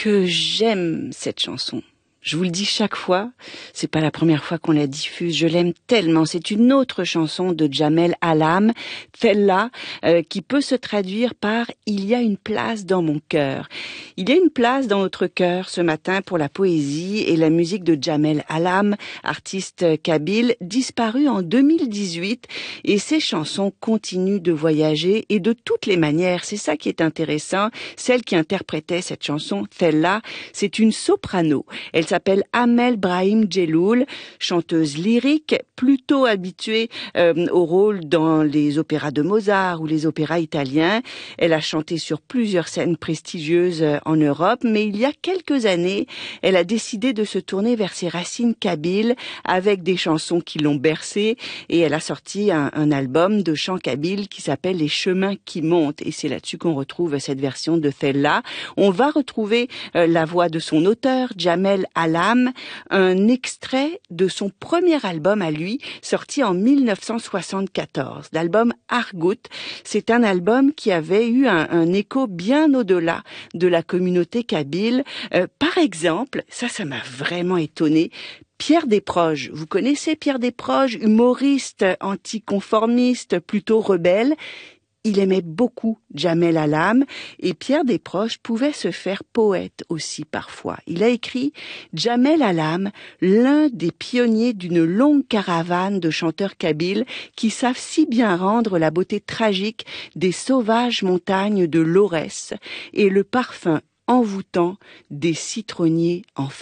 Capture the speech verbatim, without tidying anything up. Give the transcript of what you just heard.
que j'aime cette chanson. Je vous le dis chaque fois, c'est pas la première fois qu'on la diffuse, je l'aime tellement. C'est une autre chanson de Jamel Alam, celle-là, euh, qui peut se traduire par « Il y a une place dans mon cœur ». Il y a une place dans notre cœur ce matin pour la poésie et la musique de Jamel Alam, artiste kabyle, disparu en deux mille dix-huit. Et ses chansons continuent de voyager et de toutes les manières. C'est ça qui est intéressant. Celle qui interprétait cette chanson, celle-là, c'est une soprano. Elle s'appelle Amel Brahim Djeloul, chanteuse lyrique, plutôt habituée euh, au rôle dans les opéras de Mozart ou les opéras italiens. Elle a chanté sur plusieurs scènes prestigieuses euh, en Europe, mais il y a quelques années, elle a décidé de se tourner vers ses racines kabyles avec des chansons qui l'ont bercée, et elle a sorti un, un album de chants kabyles qui s'appelle Les chemins qui montent, et c'est là-dessus qu'on retrouve cette version de Thella. On va retrouver euh, la voix de son auteur, Jamel Alam, un extrait de son premier album à lui, sorti en mille neuf cent soixante-quatorze, l'album Argout. C'est un album qui avait eu un, un écho bien au-delà de la communauté kabyle. Euh, par exemple, ça, ça m'a vraiment étonné, Pierre Desproges. Vous connaissez Pierre Desproges, humoriste anticonformiste, plutôt rebelle. Il aimait beaucoup Jamel Alam et Pierre Desproges pouvait se faire poète aussi parfois. Il a écrit « Jamel Alam, l'un des pionniers d'une longue caravane de chanteurs kabyles qui savent si bien rendre la beauté tragique des sauvages montagnes de l'Aurès et le parfum envoûtant des citronniers en fleurs. »